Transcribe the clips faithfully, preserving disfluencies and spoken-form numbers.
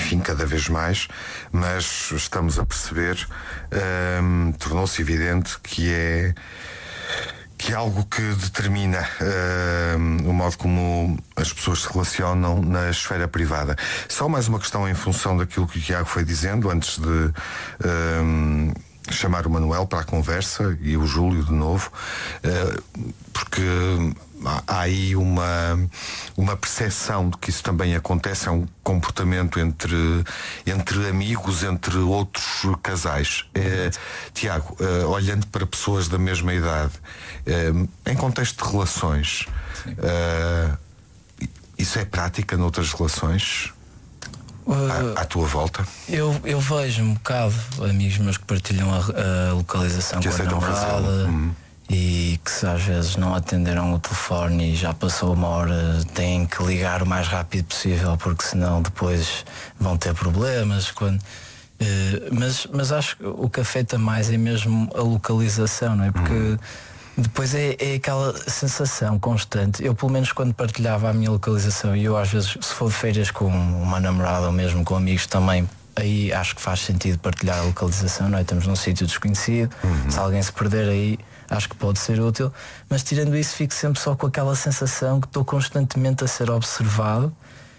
enfim, cada vez mais, mas estamos a perceber, um, tornou-se evidente que é que é algo que determina uh, o modo como as pessoas se relacionam na esfera privada. Só mais uma questão em função daquilo que o Tiago foi dizendo antes de uh, chamar o Manuel para a conversa e o Júlio de novo, uh, porque há aí uma, uma percepção de que isso também acontece, é um comportamento entre, entre amigos, entre outros casais. É, Tiago, é, olhando para pessoas da mesma idade, é, em contexto de relações, é, isso é prática noutras relações? À, à tua volta? Eu, eu vejo um bocado amigos meus que partilham a, a localização que com a namorada. Hum. E que se às vezes não atenderam o telefone e já passou uma hora, têm que ligar o mais rápido possível, porque senão depois vão ter problemas. Quando, uh, mas, mas acho que o que afeta mais é mesmo a localização, não é? Porque hum. depois é, é aquela sensação constante. Eu, pelo menos, quando partilhava a minha localização, e eu às vezes, se for de férias com uma namorada ou mesmo com amigos também, aí acho que faz sentido partilhar a localização, não é? Estamos num sítio desconhecido, uhum. se alguém se perder aí, acho que pode ser útil, mas tirando isso fico sempre só com aquela sensação que estou constantemente a ser observado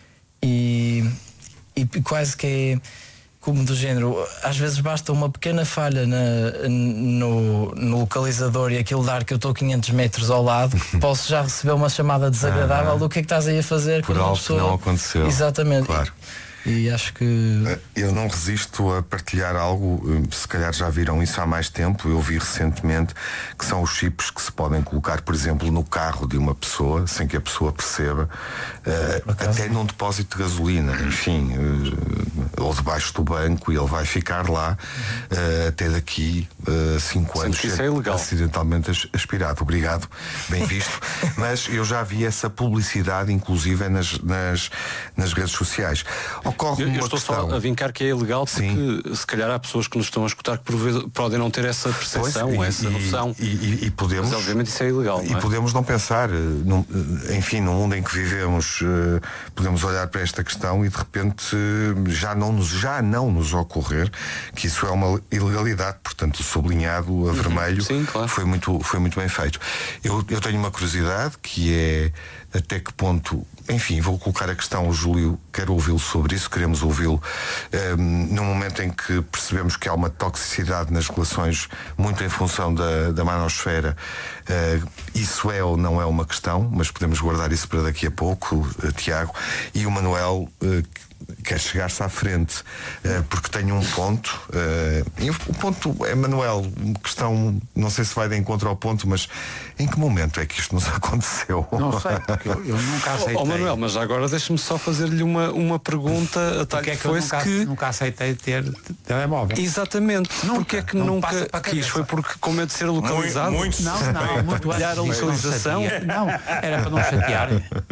e, e quase que é como do género, às vezes basta uma pequena falha na, no, no localizador e aquilo dar que eu estou quinhentos metros ao lado, posso já receber uma chamada desagradável ah, do que é que estás aí a fazer. Por algo que não aconteceu. Exatamente. Claro. E acho que... Eu não resisto a partilhar algo, se calhar já viram isso há mais tempo, eu vi recentemente, que são os chips que se podem colocar, por exemplo, no carro de uma pessoa, sem que a pessoa perceba, uh, até num depósito de gasolina, enfim, uh, ou debaixo do banco, e ele vai ficar lá uh, até daqui uh, cinco anos, isso é ilegal. Acidentalmente aspirado. Obrigado, bem visto. Mas eu já vi essa publicidade, inclusive, nas, nas, nas redes sociais. Eu, eu estou questão. só a vincar que é ilegal porque Sim. se calhar há pessoas que nos estão a escutar que por vezes podem não ter essa percepção, pois, essa e, noção. E, e, e podemos, mas obviamente isso é ilegal. E não é? podemos não pensar, num, enfim, no mundo em que vivemos, podemos olhar para esta questão e de repente já não nos, já não nos ocorrer que isso é uma ilegalidade. Portanto, o sublinhado a vermelho Sim, claro. foi, muito, foi muito bem feito. Eu, eu tenho uma curiosidade que é até que ponto, enfim, vou colocar a questão, o Júlio quer ouvi-lo sobre isso, queremos ouvi-lo um, no momento em que percebemos que há uma toxicidade nas relações muito em função da, da manosfera. Uh, isso é ou não é uma questão, mas podemos guardar isso para daqui a pouco, uh, Tiago. E o Manuel uh, quer chegar-se à frente, uh, porque tem um ponto, uh, e o ponto é, Manuel, questão, não sei se vai de encontro ao ponto, mas em que momento é que isto nos aconteceu? Não sei, porque eu, eu nunca aceitei. Oh, oh Manuel, mas agora deixa-me só fazer-lhe uma, uma pergunta a tal que é que foi eu nunca, que nunca aceitei ter telemóvel. Exatamente, Nunca, porque é que não nunca passa para a quis? cabeça. Foi porque com medo de ser localizado? Muito, Não, não, muito antes a disso, localização? não, sabia. Não, era para não chatear.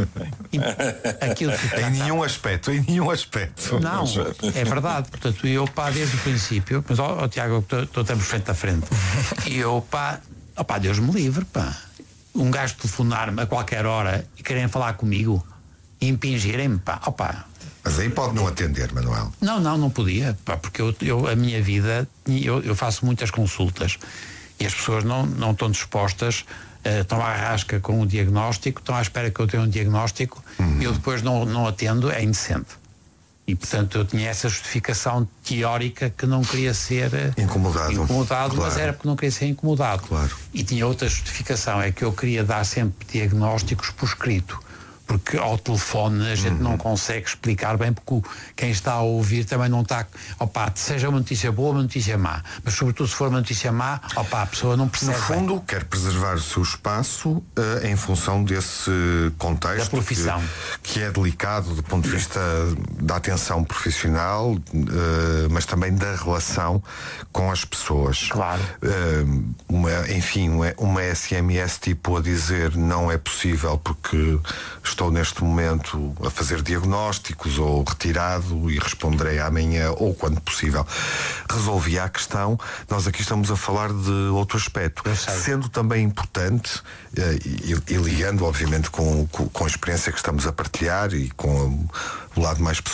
E aquilo que Em nenhum aspecto, em nenhum aspecto. Não, é verdade. Portanto, eu, pá, desde o princípio, mas, ó, ó Tiago, estamos frente a frente. E eu, pá, ó, pá, Deus me livre, pá. Um gajo telefonar-me a qualquer hora e querem falar comigo e impingirem-me, pá, ó, pá. Mas aí pode não atender, Manuel. Não, não, não podia, pá, porque eu, eu, a minha vida, eu, eu faço muitas consultas e as pessoas não, não estão dispostas, uh, estão à rasca com um diagnóstico, estão à espera que eu tenha um diagnóstico Uhum. e eu depois não, não atendo, é indecente. E, portanto, eu tinha essa justificação teórica que não queria ser incomodado, incomodado claro. Mas era porque não queria ser incomodado. Claro. E tinha outra justificação, é que eu queria dar sempre diagnósticos por escrito. Porque ao telefone a gente uhum. não consegue explicar bem, porque o, quem está a ouvir também não está. Opá, seja uma notícia boa ou uma notícia má, mas sobretudo se for uma notícia má, opá, a pessoa não percebe. No fundo, bem. quer preservar o seu espaço uh, em função desse contexto da profissão. Que, que é delicado do ponto de vista da atenção profissional, uh, mas também da relação com as pessoas. Claro. Uh, uma, enfim, uma S M S tipo a dizer não é possível porque estou neste momento a fazer diagnósticos ou retirado e responderei amanhã ou quando possível. Resolvi a questão. Nós aqui estamos a falar de outro aspecto, sendo também importante e, e ligando obviamente com, com, com a experiência que estamos a partilhar e com o lado mais pessoal